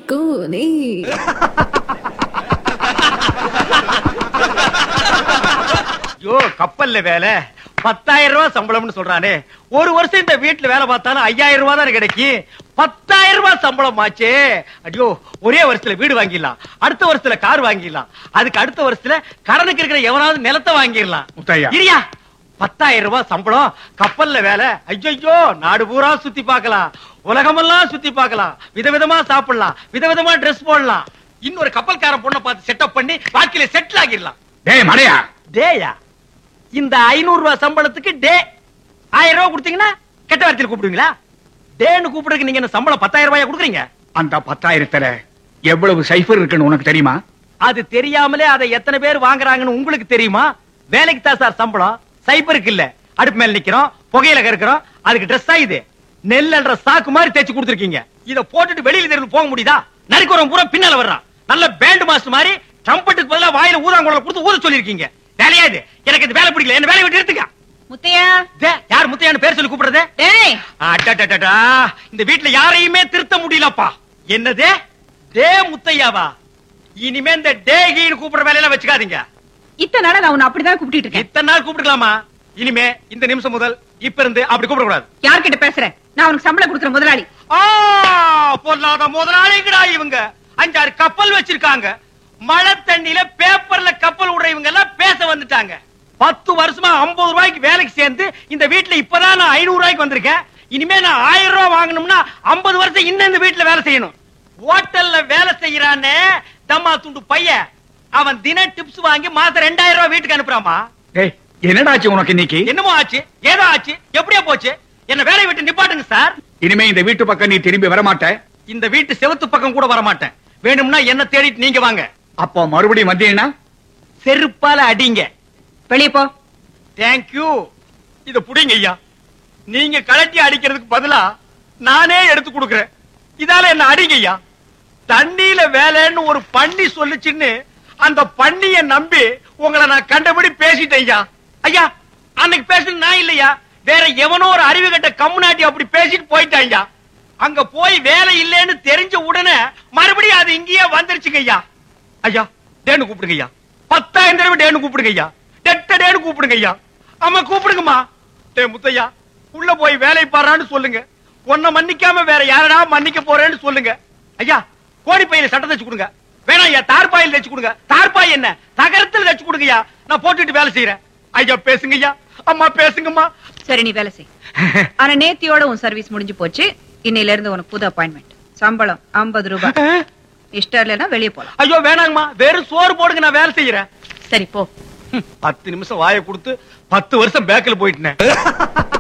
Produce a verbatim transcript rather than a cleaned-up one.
கூனி ஐயோ கப்பல்ல வேலை பத்தாயிரம் ரூபாய் சம்பளம்னு சொல்றானே. ஒரு வருஷம் இந்த வீட்டுல வேலை பார்த்தாலும் ஐயாயிரம் ரூபாய் தானே கிடைக்கும். பத்தாயிரம் ரூபாய் சம்பளம் ஆச்சே. ஐயோ ஒரே வருஷத்துல வீடு வாங்கிடலாம், அடுத்த வருஷத்துல கார் வாங்கிடலாம், அதுக்கு அடுத்த வருஷத்துல கடனுக்கு இருக்கிற எவனாவது நிலத்தை வாங்கிடலாம். இரியா, பத்தாயிரம் ரூபாய் சம்பளம், கப்பல்ல வேலை. ஐயோ நாடு பூரா சுத்தி பார்க்கலாம், உலகமெல்லாம் சுத்தி பார்க்கலாம், விதவிதமா சாப்பிடலாம், விதவிதமா ட்ரெஸ் போடலாம், இன்னொரு கப்பல்காரன் பொண்ணை பார்த்து செட்டப் பண்ணி வாழ்க்கையில செட்டில் ஆகிடலாம். டேய் மடையா, டேயா, இந்த ஐநூறு ரூபாய் சம்பளத்துக்கு டே ஆயிரம் ரூபாய் கொடுத்தீங்கன்னா கெட்ட வார்த்தையில் கூப்பிடுவீங்களா? டேன்னு கூப்பிடுறதுக்கு நீங்க என்ன சம்பளம் பத்தாயிரம் ரூபாய் கொடுக்குறீங்க? அந்த பத்தாயிரத்துல எவ்வளவு சைஃபர் இருக்குன்னு உனக்கு தெரியுமா? அது தெரியாமலே அதை எத்தனை பேர் வாங்குறாங்கன்னு உங்களுக்கு தெரியுமா? வேலைக்கு தான் சார் சம்பளம், சைபருக்கு இல்ல. அடுப்பு மேல நிக்கிறோம், புகையில கறக்கிறோம், அதுக்கு ட்ரெஸ் ஆயுது. நெல்லுன்ற சாக்கு மாதிரி தேய்ச்சி கொடுத்துருக்கீங்க. இத போட்டுட்டு வெளியில தெருவில் போக முடியுதா? நரிக்குறவன் பூரா பின்னால வர்றான். நல்ல பேண்ட் மாஸ்டர் மாதிரி ட்ரம்பட்டுக்கு பதிலா வாயில ஊதாங்குழல கொடுத்து ஊத சொல்லிருக்கீங்க. வேலையா இது? எனக்கு இந்த வேலை பிடிக்கல, என்ன வேலையை விட்டு எடுத்துக்க. முத்தையா, யார் முத்தையான்னு பேர் சொல்லி கூப்பிடுறது? டேய், அடடடடா, இந்த வீட்ல யாரையுமே திருத்த முடியலப்பா. என்னது டே முத்தையாவா? இனிமே இந்த டே கீன்னு கூப்பிடுற வேலையெல்லாம் வச்சுக்காதீங்க. இத்தனை நாளா நான் உன்னை அப்படிதான் கூப்பிட்டு இருக்கேன். இத்தனை நாள் கூப்பிட்டுக்கலாமா? இனிமே இந்த நிமிஷம் முதல் இப்ப இருந்து அப்படி கூப்பிட கூடாது. யார்கிட்ட பேசுறேன்? நான் உனக்கு சம்பளம் கொடுக்குற முதலாளி. ஆ, பொல்லாத முதலாளிங்கடா இவங்க. அஞ்சாறு கப்பல் வச்சிருக்காங்க. மழை தண்ணியில பேப்பர்ல கப்பல் விடுற இவங்க எல்லாம் பேச வந்துட்டாங்க. பத்து வருஷமா ஐம்பது ரூபாய்க்கு வேலைக்கு சேர்ந்து இந்த வீட்டுல இப்பதான் நான் ஐநூறு ரூபாய்க்கு வந்திருக்கேன். இனிமே நான் ஆயிரம் ரூபாய் வாங்கணும்னா ஐம்பது வருஷம் இன்னும் இந்த வீட்டுல வேலை செய்யணும். ஹோட்டல்ல வேலை செய்யறானே தம்மா துண்டு பையன், அவன் தின டிப்ஸ் வாங்கி மாசம் ரெண்டாயிரம் ரூபாய் வீட்டுக்கு அனுப்புறாமா. டேய் என்னடா ஆச்சு உனக்கு இன்னைக்கு? என்னமோ ஆச்சு, ஏதோ ஆச்சு, எப்படியா போச்சு? என்ன வேலையை விட்டு நிப்பாட்டுங்க சார். இனிமே இந்த வீட்டு பக்கம் நீ திரும்பி வர மாட்ட. இந்த வீட்டு செவத்து பக்கம் கூட வர மாட்டேன். வேணும்னா என்ன தேடிட்டு நீங்க வாங்க. அப்போ மறுபடியும் வந்தீங்கன்னா செருப்பால அடிங்க. வெளியே போ. தேங்க்யூ. இத புடிங்க ஐயா. நீங்க கலட்டி அடிக்கிறதுக்கு பதிலா நானே எடுத்து கொடுக்கிறேன். இதால என்ன அடிங்க ஐயா. தண்ணியில வேலைன்னு ஒரு பண்ணி சொல்லுச்சுன்னு அந்த பண்ணிய நம்பி உங்களை நான் கண்டபடி பேசிட்டேன் ஐயா. ஐயா, அன்னைக்கு பேசுன நான் இல்லையா, வேற எவனோ ஒரு அறிவு கட்ட கம்முனாட்டி அப்படி பேசிட்டு போயிட்டான் ஐயா. அங்க போய் வேலை இல்லைன்னு தெரிஞ்ச உடனே மறுபடியும் அது இங்கேயே வந்துருச்சுங்க ஐயா. ஐயா டேன்னு கூப்பிடுங்க ஐயா. பத்தாயிரம் தடவை டேன்னு கூப்பிடுங்க ஐயா. டெட்ட டேன்னு கூப்பிடுங்க ஐயா. ஆமா கூப்பிடுங்கம்மா. டே முத்தையா, உள்ள போய் வேலை பாறான்னு சொல்லுங்க. உன்னை மன்னிக்காம வேற யாரடா மன்னிக்க போறேன்னு சொல்லுங்க. ஐயா கோடி பையில சட்டை தச்சு கொடுங்க. வேணா ஐயா தார்பாயில் தச்சு கொடுங்க. தார்பாய் என்ன தகரத்தில் தச்சு கொடுங்கய்யா. நான் போட்டுட்டு வேலை செய்யறேன். ஐயா பேசுங்க ஐயா. அம்மா பேசுங்கம்மா. சரி நீ வேலை செய். ஆனா நேத்தியோட உன் சர்வீஸ் முடிஞ்சு போச்சு. இன்னையில இருந்து உனக்கு புது அப்பாயின்மெண்ட். சம்பளம் ஐம்பது ரூபாய். இஷ்டம் இல்லைன்னா வெளியே போலாம். ஐயோ வேணாங்கம்மா, வெறும் சோறு போடுங்க, நான் வேலை செய்யறேன். சரி போ. பத்து நிமிஷம் வாயை கொடுத்து பத்து வருஷம் பேக்கில் போயிட்டேன்.